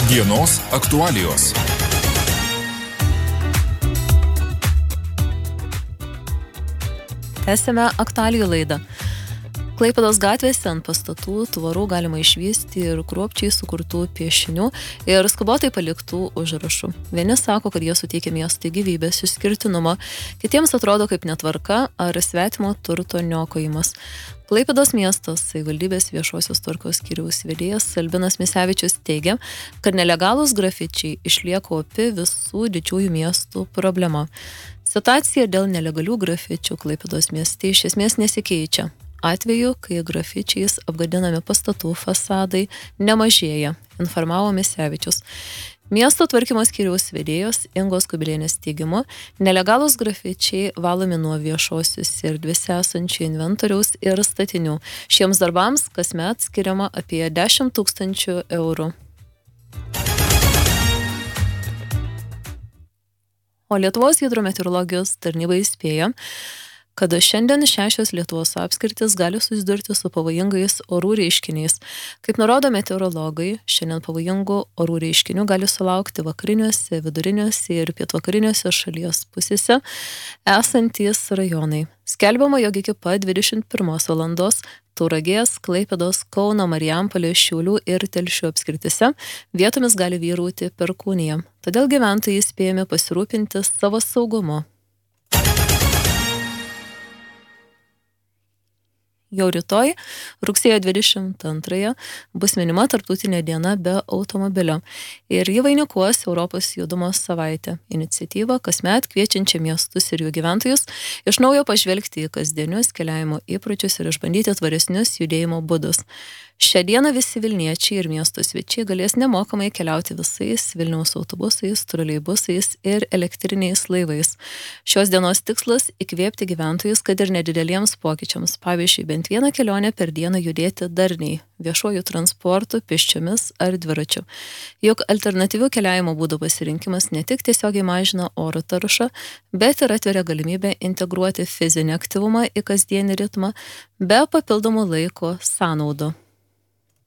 Dienos aktualijos. Tęsime aktualijų laidą. Klaipėdos gatvėse ant pastatų tvorų galima išvysti ir kruopščiai sukurtų piešinių ir skubotai paliktų užrašų. Vieni sako, kad jie suteikia miestui gyvybės išskirtinumo, kitiems atrodo kaip netvarka ar svetimo turto niokojimas. Klaipėdos miestos savivaldybės viešosios tvarkos skyriaus vedėjas Albinas Misevičius teigia, kad nelegalūs grafičiai išlieka opi visų didžiųjų miestų problema. Situacija dėl nelegalių grafičių Klaipėdos mieste iš esmės nesikeičia. Atveju, kai grafičiais apgadinami pastatų fasadai, nemažėja, informavo Misevičius. Miesto tvarkymo skyriaus vedėjos Ingos Kubilienės teigimu, nelegalūs grafičiai valomi nuo viešosios erdvėse esančių inventoriaus ir statinių. Šiems darbams kasmet skiriama apie 10 000 eurų. O Lietuvos hidrometeorologijos tarnyba įspėja, kad šiandien 6 Lietuvos apskritis gali susidurti su pavojingais orų reiškiniais. Kaip nurodo meteorologai, šiandien pavojingų orų reiškinių gali sulaukti vakariniuose, viduriniuose ir pietvakariniuose šalies pusėse esantys rajonai. Skelbiama, jog iki pat 21 valandos Tauragės, Klaipėdos, Kauno, Marijampolės, Šiaulių ir Telšių apskritise vietomis gali vyrauti perkūnija. Todėl gyventojai įspėjami pasirūpinti savo saugumu. Jau rytoj, rugsėjo 22, bus minima tarptautinė diena be automobilio ir ji vainikuos Europos judumo savaitę. Iniciatyva kasmet kviečiančia miestus ir jų gyventojus iš naujo pažvelgti į kasdienius keliavimo įpročius ir išbandyti tvaresnius judėjimo būdus. Šią dieną visi Vilniečiai ir miesto svečiai galės nemokamai keliauti visais Vilniaus autobusais, troleibusais ir elektriniais laivais. Šios dienos tikslas – įkvėpti gyventojus, kad ir nedideliems pokyčiams, pavyzdžiui, bent vieną kelionę per dieną judėti darniai, viešuoju transportu, pėsčiomis ar dviračiu. Juk alternatyvių keliavimo būdų pasirinkimas ne tik tiesiogiai mažina oro taršą, bet ir atveria galimybę integruoti fizinį aktyvumą į kasdienį ritmą be papildomų laiko sąnaudų.